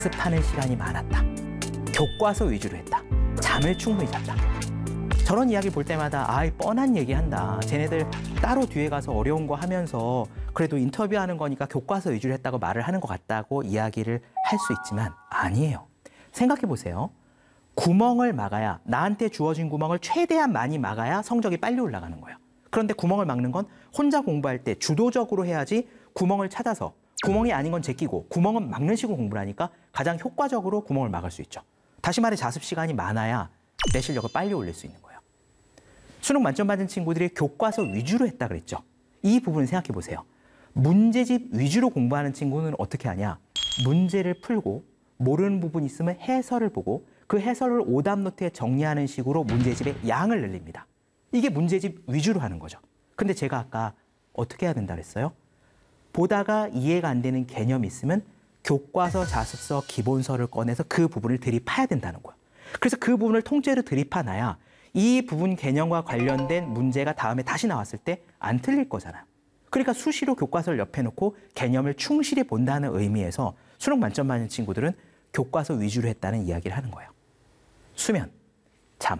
학습하는 시간이 많았다. 교과서 위주로 했다. 잠을 충분히 잤다. 저런 이야기 볼 때마다 뻔한 얘기한다. 쟤네들 따로 뒤에 가서 어려운 거 하면서 그래도 인터뷰하는 거니까 교과서 위주로 했다고 말을 하는 것 같다고 이야기를 할 수 있지만 아니에요. 생각해 보세요. 구멍을 막아야, 나한테 주어진 구멍을 최대한 많이 막아야 성적이 빨리 올라가는 거예요. 그런데 구멍을 막는 건 혼자 공부할 때 주도적으로 해야지, 구멍을 찾아서 구멍이 아닌 건 제끼고 구멍은 막는 식으로 공부를 하니까 가장 효과적으로 구멍을 막을 수 있죠. 다시 말해 자습 시간이 많아야 내 실력을 빨리 올릴 수 있는 거예요. 수능 만점 받은 친구들이 교과서 위주로 했다 그랬죠. 이 부분 생각해 보세요. 문제집 위주로 공부하는 친구는 어떻게 하냐? 문제를 풀고 모르는 부분 있으면 해설을 보고 그 해설을 오답 노트에 정리하는 식으로 문제집의 양을 늘립니다. 이게 문제집 위주로 하는 거죠. 근데 제가 아까 어떻게 해야 된다 그랬어요? 보다가 이해가 안 되는 개념이 있으면 교과서, 자습서, 기본서를 꺼내서 그 부분을 들이파야 된다는 거예요. 그래서 그 부분을 통째로 들이파놔야 이 부분 개념과 관련된 문제가 다음에 다시 나왔을 때 안 틀릴 거잖아요. 그러니까 수시로 교과서를 옆에 놓고 개념을 충실히 본다는 의미에서 수능 만점 받는 친구들은 교과서 위주로 했다는 이야기를 하는 거예요. 수면, 잠.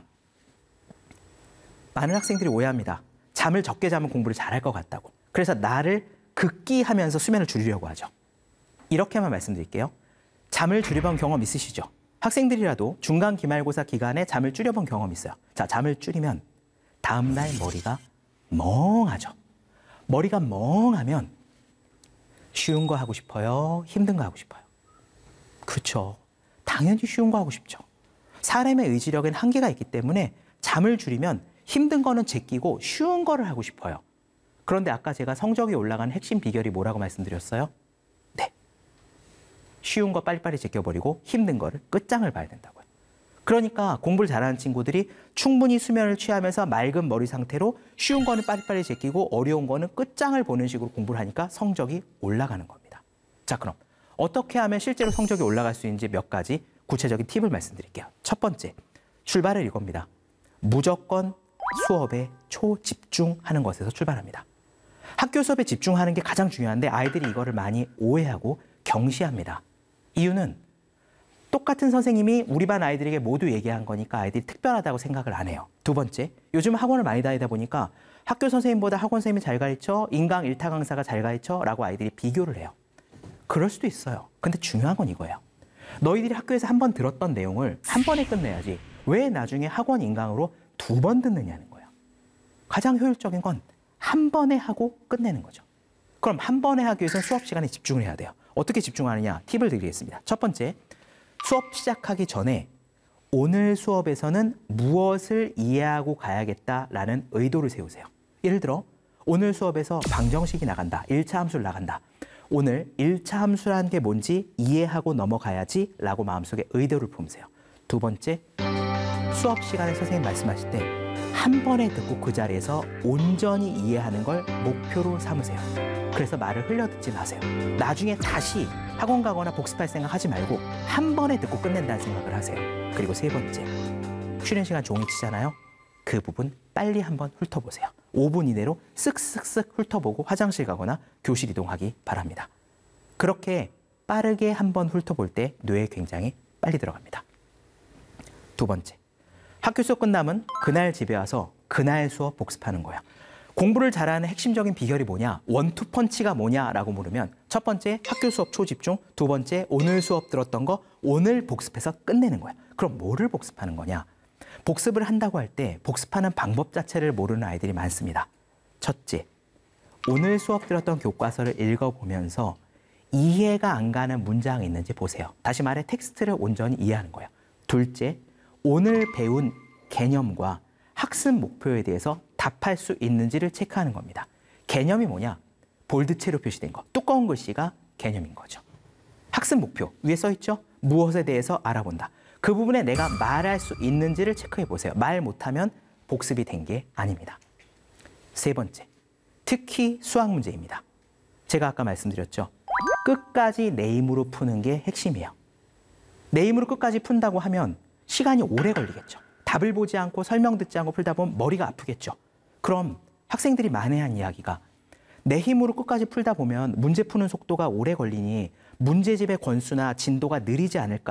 많은 학생들이 오해합니다. 잠을 적게 자면 공부를 잘할 것 같다고. 그래서 나를 극기하면서 수면을 줄이려고 하죠. 이렇게만 말씀드릴게요. 잠을 줄여본 경험 있으시죠? 학생들이라도 중간 기말고사 기간에 잠을 줄여본 경험 있어요. 자, 잠을 줄이면 다음날 머리가 멍하죠. 머리가 멍하면 쉬운 거 하고 싶어요? 힘든 거 하고 싶어요? 그렇죠. 당연히 쉬운 거 하고 싶죠. 사람의 의지력엔 한계가 있기 때문에 잠을 줄이면 힘든 거는 제끼고 쉬운 거를 하고 싶어요. 그런데 아까 제가 성적이 올라가는 핵심 비결이 뭐라고 말씀드렸어요? 네. 쉬운 거 빨리빨리 제껴버리고 힘든 거를 끝장을 봐야 된다고요. 그러니까 공부를 잘하는 친구들이 충분히 수면을 취하면서 맑은 머리 상태로 쉬운 거는 빨리빨리 제끼고 어려운 거는 끝장을 보는 식으로 공부를 하니까 성적이 올라가는 겁니다. 자, 그럼 어떻게 하면 실제로 성적이 올라갈 수 있는지 몇 가지 구체적인 팁을 말씀드릴게요. 첫 번째, 출발을 이겁니다. 무조건 수업에 초집중하는 것에서 출발합니다. 학교 수업에 집중하는 게 가장 중요한데 아이들이 이거를 많이 오해하고 경시합니다. 이유는 똑같은 선생님이 우리 반 아이들에게 모두 얘기한 거니까 아이들이 특별하다고 생각을 안 해요. 두 번째, 요즘 학원을 많이 다니다 보니까 학교 선생님보다 학원 선생님이 잘 가르쳐, 인강 일타 강사가 잘 가르쳐 라고 아이들이 비교를 해요. 그럴 수도 있어요. 근데 중요한 건 이거예요. 너희들이 학교에서 한 번 들었던 내용을 한 번에 끝내야지 왜 나중에 학원 인강으로 2번 듣느냐는 거예요. 가장 효율적인 건 한 번에 하고 끝내는 거죠. 그럼 한 번에 하기 위해서는 수업 시간에 집중을 해야 돼요. 어떻게 집중하느냐? 팁을 드리겠습니다. 첫 번째, 수업 시작하기 전에 오늘 수업에서는 무엇을 이해하고 가야겠다라는 의도를 세우세요. 예를 들어 오늘 수업에서 방정식이 나간다. 1차 함수를 나간다. 오늘 1차 함수라는 게 뭔지 이해하고 넘어가야지 라고 마음속에 의도를 품으세요. 두 번째, 수업 시간에 선생님 말씀하실 때 한 번에 듣고 그 자리에서 온전히 이해하는 걸 목표로 삼으세요. 그래서 말을 흘려듣지 마세요. 나중에 다시 학원 가거나 복습할 생각 하지 말고 한 번에 듣고 끝낸다는 생각을 하세요. 그리고 세 번째, 쉬는 시간 종이 치잖아요. 그 부분 빨리 한번 훑어보세요. 5분 이내로 쓱쓱쓱 훑어보고 화장실 가거나 교실 이동하기 바랍니다. 그렇게 빠르게 한번 훑어볼 때 뇌에 굉장히 빨리 들어갑니다. 두 번째, 학교 수업 끝나면 그날 집에 와서 그날 수업 복습하는 거예요. 공부를 잘하는 핵심적인 비결이 뭐냐? 원투펀치가 뭐냐라고 물으면 첫 번째, 학교 수업 초집중. 두 번째, 오늘 수업 들었던 거 오늘 복습해서 끝내는 거야. 그럼 뭐를 복습하는 거냐? 복습을 한다고 할 때 복습하는 방법 자체를 모르는 아이들이 많습니다. 첫째, 오늘 수업 들었던 교과서를 읽어보면서 이해가 안 가는 문장이 있는지 보세요. 다시 말해 텍스트를 온전히 이해하는 거예요. 둘째, 오늘 배운 개념과 학습 목표에 대해서 답할 수 있는지를 체크하는 겁니다. 개념이 뭐냐? 볼드체로 표시된 거. 두꺼운 글씨가 개념인 거죠. 학습 목표, 위에 써 있죠? 무엇에 대해서 알아본다. 그 부분에 내가 말할 수 있는지를 체크해 보세요. 말 못하면 복습이 된 게 아닙니다. 세 번째, 특히 수학 문제입니다. 제가 아까 말씀드렸죠? 끝까지 내 힘으로 푸는 게 핵심이에요. 내 힘으로 끝까지 푼다고 하면 시간이 오래 걸리겠죠. 답을 보지 않고 설명 듣지 않고 풀다 보면 머리가 아프겠죠. 그럼 학생들이 만회한 이야기가 내 힘으로 끝까지 풀다 보면 문제 푸는 속도가 오래 걸리니 문제집의 권수나 진도가 느리지 않을까